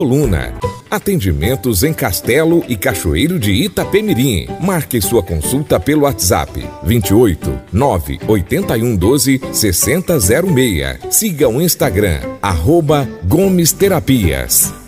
Coluna. Atendimentos em Castelo e Cachoeiro de Itapemirim. Marque sua consulta pelo WhatsApp 28 981 12 6006. Siga o Instagram @Gomes Terapias.